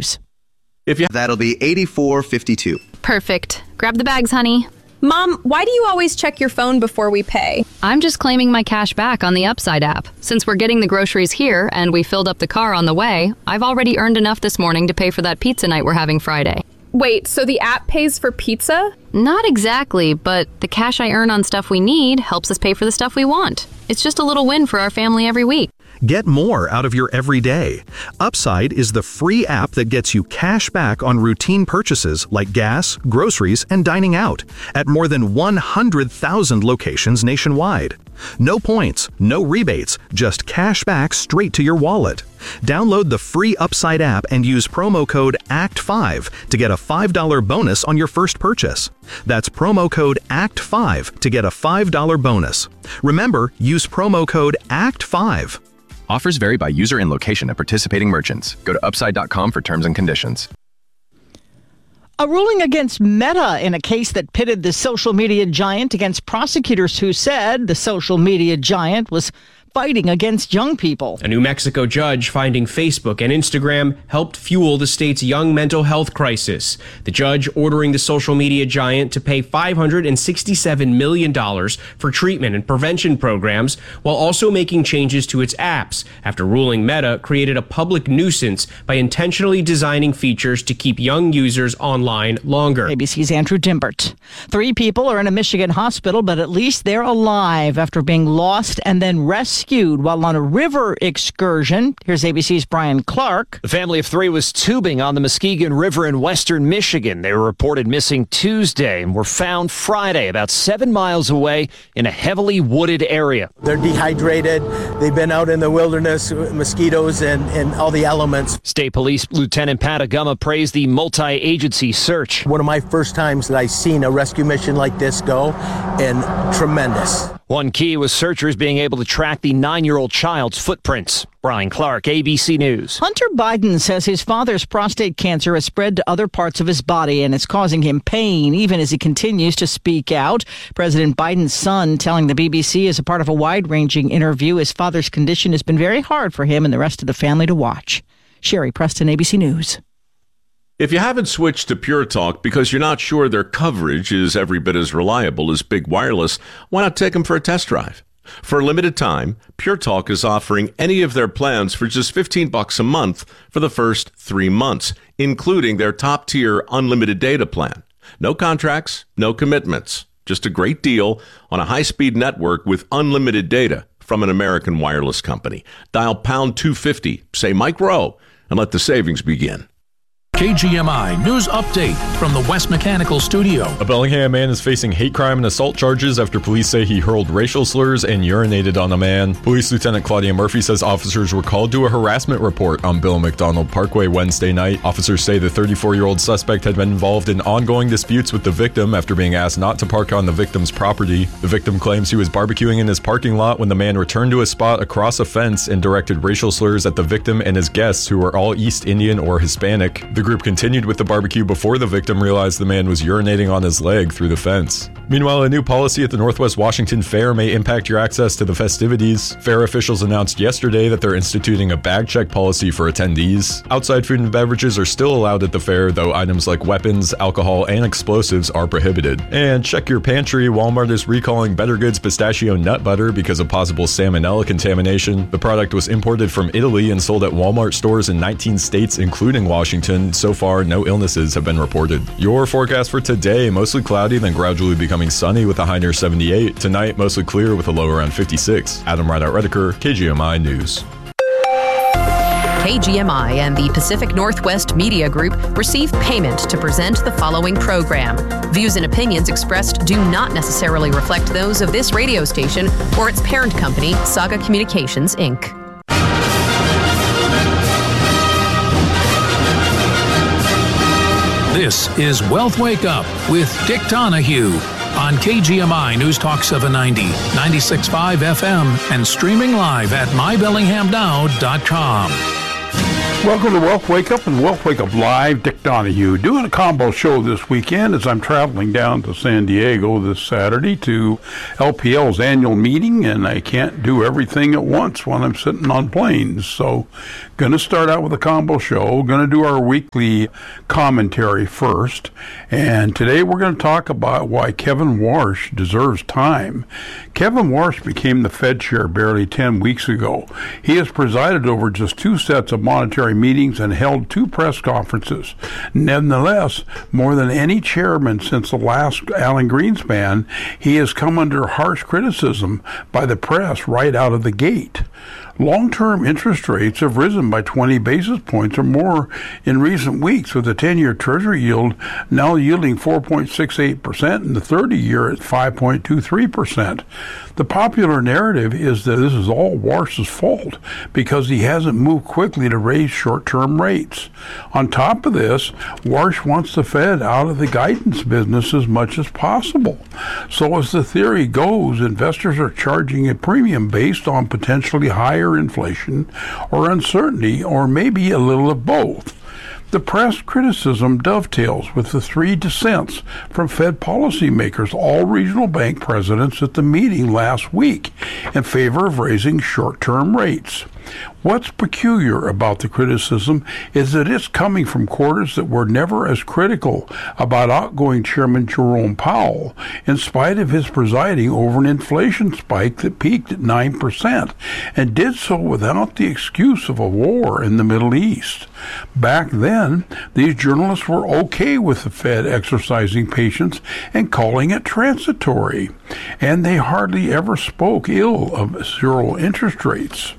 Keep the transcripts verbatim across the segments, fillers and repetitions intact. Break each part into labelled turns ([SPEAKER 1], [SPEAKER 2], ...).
[SPEAKER 1] News.
[SPEAKER 2] If you That'll be eighty-four fifty-two.
[SPEAKER 3] Perfect. Grab the bags, honey.
[SPEAKER 4] Mom, why do you always check your phone before we pay?
[SPEAKER 3] I'm just claiming my cash back on the Upside app. Since we're getting the groceries here and we filled up the car on the way, I've already earned enough this morning to pay for that pizza night we're having Friday.
[SPEAKER 4] Wait, so the app pays for pizza?
[SPEAKER 3] Not exactly, but the cash I earn on stuff we need helps us pay for the stuff we want. It's just a little win for our family every week.
[SPEAKER 5] Get more out of your everyday. Upside is the free app that gets you cash back on routine purchases like gas, groceries, and dining out at more than one hundred thousand locations nationwide. No points, no rebates, just cash back straight to your wallet. Download the free Upside app and use promo code A C T five to get a five dollars bonus on your first purchase. That's promo code A C T five to get a five dollars bonus. Remember, use promo code A C T five.
[SPEAKER 6] Offers vary by user and location at participating merchants. Go to upside dot com for terms and conditions.
[SPEAKER 1] A ruling against Meta in a case that pitted the social media giant against prosecutors who said the social media giant was fighting against young people.
[SPEAKER 7] A New Mexico judge finding Facebook and Instagram helped fuel the state's young mental health crisis. The judge ordering the social media giant to pay five hundred sixty-seven million dollars for treatment and prevention programs, while also making changes to its apps after ruling Meta created a public nuisance by intentionally designing features to keep young users online longer.
[SPEAKER 1] A B C's Andrew Dimbert. Three people are in a Michigan hospital, but at least they're alive after being lost and then rescued while on a river excursion. Here's A B C's Brian Clark.
[SPEAKER 8] The family of three was tubing on the Muskegon River in western Michigan. They were reported missing Tuesday and were found Friday about seven miles away in a heavily wooded area.
[SPEAKER 9] They're dehydrated. They've been out in the wilderness, mosquitoes and, and all the elements.
[SPEAKER 8] State Police Lieutenant Pat Agama praised the multi-agency search.
[SPEAKER 9] One of my first times that I've seen a rescue mission like this go, and tremendous.
[SPEAKER 8] One key was searchers being able to track the nine-year-old child's footprints. Brian Clark, A B C News.
[SPEAKER 1] Hunter Biden says his father's prostate cancer has spread to other parts of his body and it's causing him pain even as he continues to speak out. President Biden's son telling the B B C as a part of a wide-ranging interview his father's condition has been very hard for him and the rest of the family to watch. Sherry Preston, A B C News.
[SPEAKER 10] If you haven't switched to Pure Talk because you're not sure their coverage is every bit as reliable as Big Wireless, why not take them for a test drive? For a limited time, Pure Talk is offering any of their plans for just fifteen bucks a month for the first three months, including their top-tier unlimited data plan. No contracts, no commitments, just a great deal on a high-speed network with unlimited data from an American wireless company. Dial pound two fifty, say Mike Rowe, and let the savings begin.
[SPEAKER 11] K G M I News Update from the West Mechanical Studio.
[SPEAKER 12] A Bellingham man is facing hate crime and assault charges after police say he hurled racial slurs and urinated on a man. Police Lieutenant Claudia Murphy says officers were called to a harassment report on Bill McDonald Parkway Wednesday night. Officers say the thirty-four-year-old suspect had been involved in ongoing disputes with the victim after being asked not to park on the victim's property. The victim claims he was barbecuing in his parking lot when the man returned to his spot across a fence and directed racial slurs at the victim and his guests, who were all East Indian or Hispanic. The group continued with the barbecue before the victim realized the man was urinating on his leg through the fence. Meanwhile, a new policy at the Northwest Washington Fair may impact your access to the festivities. Fair officials announced yesterday that they're instituting a bag check policy for attendees. Outside food and beverages are still allowed at the fair, though items like weapons, alcohol, and explosives are prohibited. And check your pantry. Walmart is recalling Better Goods pistachio nut butter because of possible salmonella contamination. The product was imported from Italy and sold at Walmart stores in nineteen states, including Washington. So far, no illnesses have been reported. Your forecast for today, mostly cloudy, then gradually becoming sunny with a high near seventy-eight. Tonight, mostly clear with a low around fifty-six. Adam Rideout-Redeker, K G M I News.
[SPEAKER 13] K G M I and the Pacific Northwest Media Group receive payment to present the following program. Views and opinions expressed do not necessarily reflect those of this radio station or its parent company, Saga Communications, Incorporated.
[SPEAKER 11] This is Wealth Wake Up with Dick Donahue on K G M I News Talk seven ninety, ninety-six point five F M, and streaming live at my bellingham now dot com.
[SPEAKER 14] Welcome to Wealth Wake Up and Wealth Wake Up Live. Dick Donahue doing a combo show this weekend as I'm traveling down to San Diego this Saturday to L P L's annual meeting, and I can't do everything at once when I'm sitting on planes. So going to start out with a combo show. Going to do our weekly commentary first. And today we're going to talk about why Kevin Warsh deserves time. Kevin Warsh became the Fed chair barely ten weeks ago. He has presided over just two sets of monetary meetings and held two press conferences. Nevertheless, more than any chairman since the last Alan Greenspan, he has come under harsh criticism by the press right out of the gate. Long-term interest rates have risen by twenty basis points or more in recent weeks, with the ten-year Treasury yield now yielding four point six eight percent and the thirty-year at five point two three percent. The popular narrative is that this is all Warsh's fault because he hasn't moved quickly to raise short-term rates. On top of this, Warsh wants the Fed out of the guidance business as much as possible. So as the theory goes, investors are charging a premium based on potentially higher inflation or uncertainty, or maybe a little of both. The press criticism dovetails with the three dissents from Fed policymakers, all regional bank presidents, at the meeting last week in favor of raising short-term rates. What's peculiar about the criticism is that it's coming from quarters that were never as critical about outgoing Chairman Jerome Powell, in spite of his presiding over an inflation spike that peaked at nine percent and did so without the excuse of a war in the Middle East. Back then, these journalists were okay with the Fed exercising patience and calling it transitory, and they hardly ever spoke ill of zero interest rates.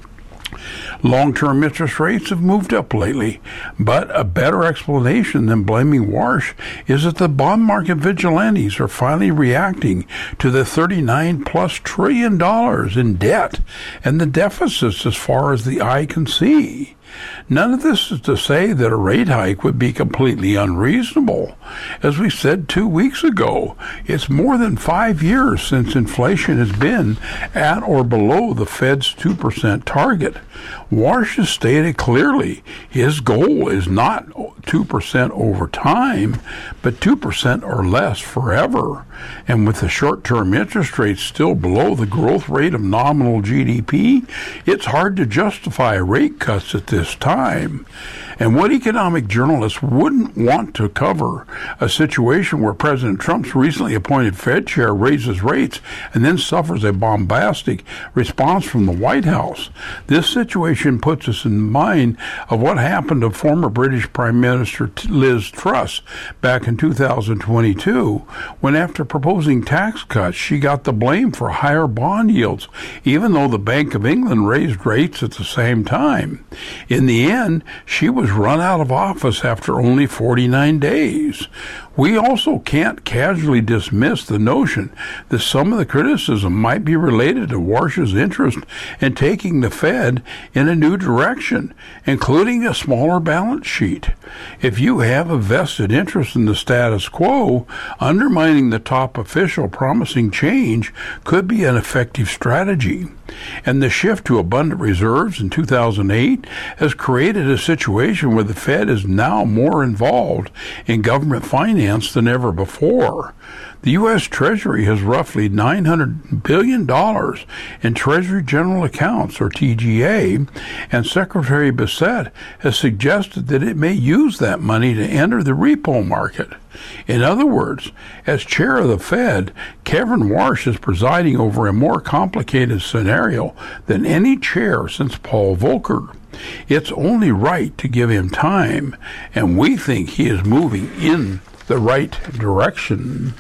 [SPEAKER 14] Long-term interest rates have moved up lately, but a better explanation than blaming Warsh is that the bond market vigilantes are finally reacting to the thirty-nine plus trillion dollars in debt and the deficits as far as the eye can see. None of this is to say that a rate hike would be completely unreasonable. As we said two weeks ago, it's more than five years since inflation has been at or below the Fed's two percent target. Warsh has stated clearly his goal is not two percent over time, but two percent or less forever. And with the short-term interest rates still below the growth rate of nominal G D P, it's hard to justify rate cuts at this time. And what economic journalists wouldn't want to cover a situation where President Trump's recently appointed Fed chair raises rates and then suffers a bombastic response from the White House. This situation puts us in mind of what happened to former British Prime Minister Liz Truss back in two thousand twenty-two, when after proposing tax cuts, she got the blame for higher bond yields, even though the Bank of England raised rates at the same time. In the end, she was run out of office after only forty-nine days. We also can't casually dismiss the notion that some of the criticism might be related to Warsh's interest in taking the Fed in a new direction, including a smaller balance sheet. If you have a vested interest in the status quo, undermining the top official promising change could be an effective strategy. And the shift to abundant reserves in two thousand eight has created a situation where the Fed is now more involved in government finance than ever before. The U S Treasury has roughly nine hundred billion dollars in Treasury General Accounts, or T G A, and Secretary Bissett has suggested that it may use that money to enter the repo market. In other words, as chair of the Fed, Kevin Warsh is presiding over a more complicated scenario than any chair since Paul Volcker. It's only right to give him time, and we think he is moving in the right direction.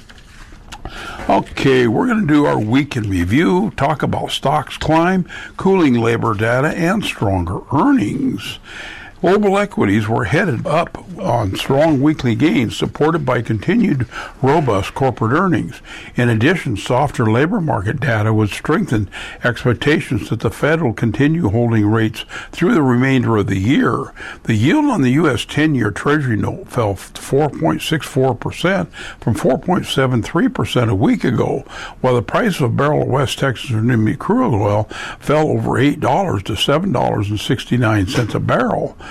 [SPEAKER 14] Okay, we're going to do our week in review, talk about stocks climb, cooling labor data, and stronger earnings. Global equities were headed up on strong weekly gains, supported by continued robust corporate earnings. In addition, softer labor market data would strengthen expectations that the Fed will continue holding rates through the remainder of the year. The yield on the U S ten-year Treasury note fell to four point six four percent from four point seven three percent a week ago, while the price of a barrel of West Texas Intermediate crude oil fell over eight dollars to seven dollars and sixty-nine cents a barrel.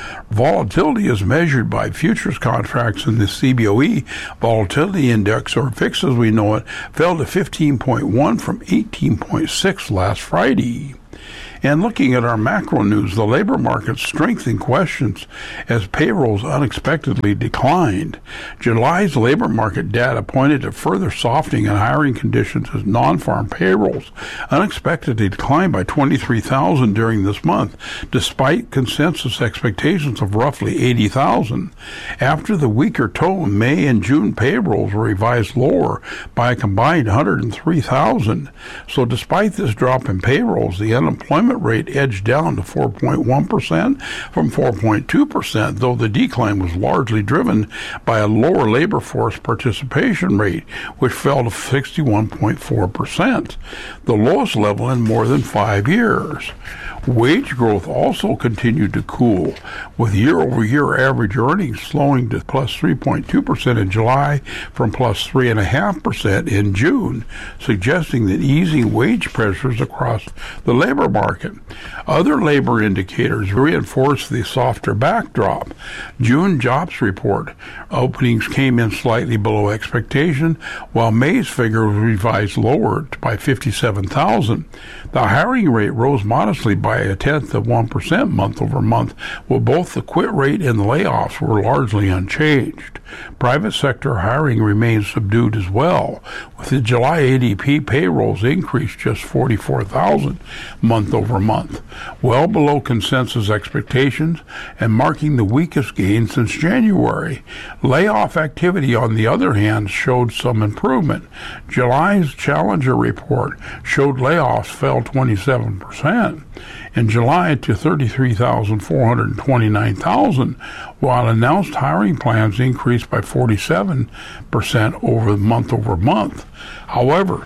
[SPEAKER 14] Volatility is measured by futures contracts, and the C B O E Volatility Index, or V I X as we know it, fell to fifteen point one from eighteen point six last Friday. And looking at our macro news, the labor market strengthened questions as payrolls unexpectedly declined. July's labor market data pointed to further softening in hiring conditions as non-farm payrolls unexpectedly declined by twenty-three thousand during this month, despite consensus expectations of roughly eighty thousand. After the weaker tone, May and June payrolls were revised lower by a combined one hundred three thousand. So despite this drop in payrolls, the unemployment rate edged down to four point one percent from four point two percent, though the decline was largely driven by a lower labor force participation rate, which fell to sixty-one point four percent, the lowest level in more than five years. Wage growth also continued to cool, with year-over-year average earnings slowing to plus three point two percent in July from plus three point five percent in June, suggesting that easing wage pressures across the labor market. Other labor indicators reinforce the softer backdrop. June jobs report openings came in slightly below expectation, while May's figure was revised lower by fifty-seven thousand. The hiring rate rose modestly by a tenth of one percent month over month, while both the quit rate and the layoffs were largely unchanged. Private sector hiring remains subdued as well, with the July A D P payrolls increased just forty-four thousand month over month, well below consensus expectations and marking the weakest gain since January. Layoff activity, on the other hand, showed some improvement. July's Challenger report showed layoffs fell twenty-seven percent in July to thirty-three thousand four hundred twenty-nine thousand, while announced hiring plans increased by forty-seven percent over month over month. However,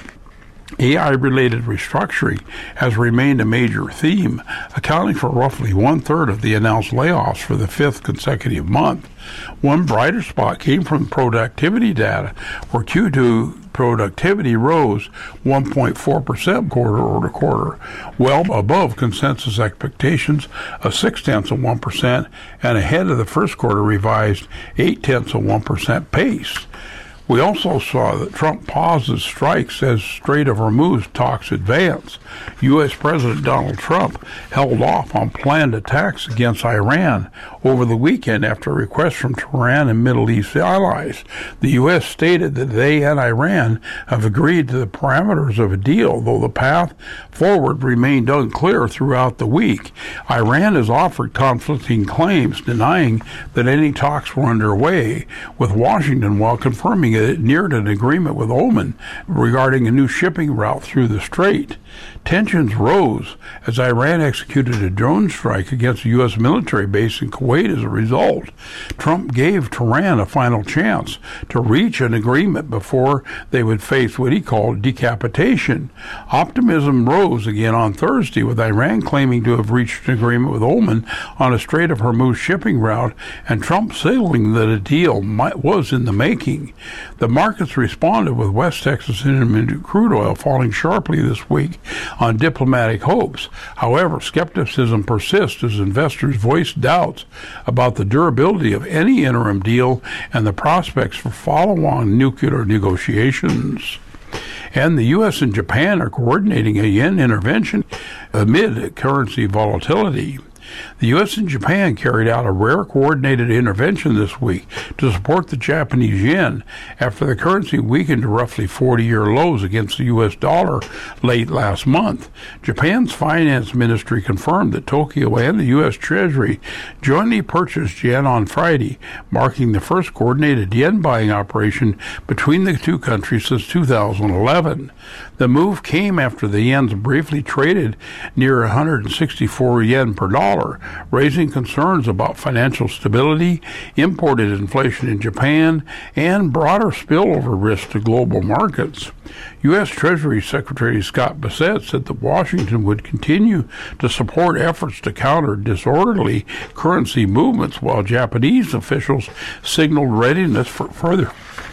[SPEAKER 14] A I-related restructuring has remained a major theme, accounting for roughly one-third of the announced layoffs for the fifth consecutive month. One brighter spot came from productivity data, where Q two productivity rose one point four percent quarter over quarter, well above consensus expectations of six tenths of one percent and ahead of the first quarter revised eight tenths of one percent pace. We also saw that Trump pauses strikes as Strait of Hormuz talks advance. U S. President Donald Trump held off on planned attacks against Iran over the weekend after requests from Tehran and Middle East allies. The U S stated that they and Iran have agreed to the parameters of a deal, though the path forward remained unclear throughout the week. Iran has offered conflicting claims, denying that any talks were underway, with Washington, while confirming it neared an agreement with Oman regarding a new shipping route through the strait. Tensions rose as Iran executed a drone strike against a U S military base in Kuwait as a result. Trump gave Tehran a final chance to reach an agreement before they would face what he called decapitation. Optimism rose again on Thursday, with Iran claiming to have reached an agreement with Oman on a Strait of Hormuz shipping route, and Trump signaling that a deal might, was in the making. The markets responded, with West Texas Intermediate crude oil falling sharply this week on diplomatic hopes. However, skepticism persists as investors voice doubts about the durability of any interim deal and the prospects for follow-on nuclear negotiations. And the U S and Japan are coordinating a yen intervention amid currency volatility. The U S and Japan carried out a rare coordinated intervention this week to support the Japanese yen after the currency weakened to roughly forty-year lows against the U S dollar late last month. Japan's finance ministry confirmed that Tokyo and the U S Treasury jointly purchased yen on Friday, marking the first coordinated yen buying operation between the two countries since two thousand eleven. The move came after the yen's briefly traded near one hundred sixty-four yen per dollar, raising concerns about financial stability, imported inflation in Japan, and broader spillover risk to global markets. U S. Treasury Secretary Scott Bessent said that Washington would continue to support efforts to counter disorderly currency movements, while Japanese officials signaled readiness for further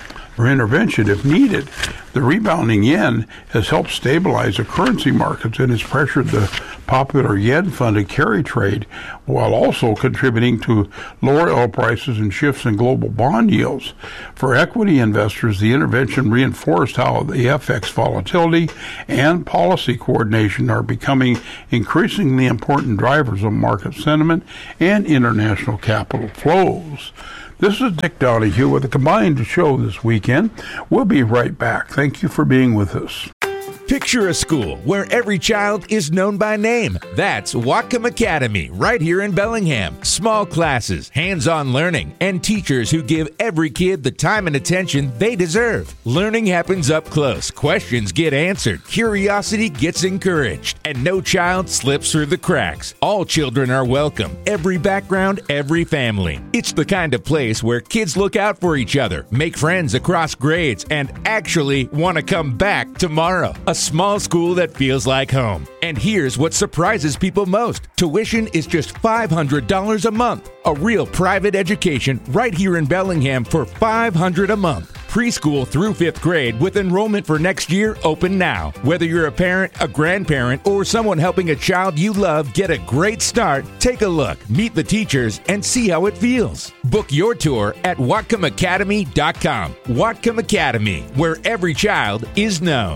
[SPEAKER 14] for intervention if needed. The rebounding yen has helped stabilize the currency markets and has pressured the popular yen-funded carry trade, while also contributing to lower oil prices and shifts in global bond yields. For equity investors, the intervention reinforced how the F X volatility and policy coordination are becoming increasingly important drivers of market sentiment and international capital flows. This is Dick Donahue with a combined show this weekend. We'll be right back. Thank you for being with us.
[SPEAKER 15] Picture a school where every child is known by name. That's Whatcom Academy, right here in Bellingham. Small classes, hands-on learning, and teachers who give every kid the time and attention they deserve. Learning happens up close. Questions get answered. Curiosity gets encouraged. And no child slips through the cracks. All children are welcome. Every background, every family. It's the kind of place where kids look out for each other, make friends across grades, and actually want to come back tomorrow. A small school that feels like home. And here's what surprises people most. Tuition is just five hundred dollars a month. A real private education right here in Bellingham for five hundred dollars a month. Preschool through fifth grade with enrollment for next year open now. Whether you're a parent, a grandparent, or someone helping a child you love get a great start, take a look, meet the teachers, and see how it feels. Book your tour at Whatcom Academy dot com. Whatcom Academy, where every child is known.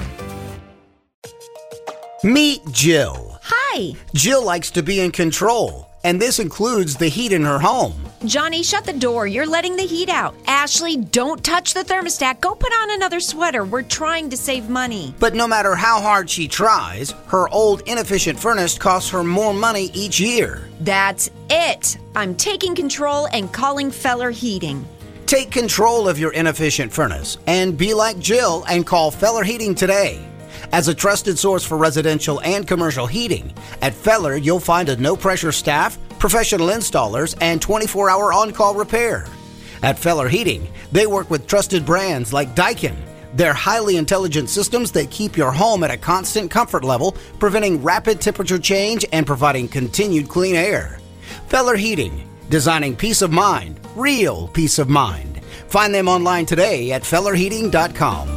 [SPEAKER 16] Meet Jill.
[SPEAKER 17] Hi.
[SPEAKER 16] Jill likes to be in control, and this includes the heat in her home.
[SPEAKER 17] Johnny, shut the door. You're letting the heat out. Ashley, don't touch the thermostat. Go put on another sweater. We're trying to save money.
[SPEAKER 16] But no matter how hard she tries, her old inefficient furnace costs her more money each year.
[SPEAKER 17] That's it. I'm taking control and calling Feller Heating.
[SPEAKER 16] Take control of your inefficient furnace and be like Jill and call Feller Heating today. As a trusted source for residential and commercial heating, at Feller you'll find a no-pressure staff, professional installers, and twenty-four hour on-call repair. At Feller Heating, they work with trusted brands like Daikin. They're highly intelligent systems that keep your home at a constant comfort level, preventing rapid temperature change and providing continued clean air. Feller Heating, designing peace of mind, real peace of mind. Find them online today at Feller Heating dot com.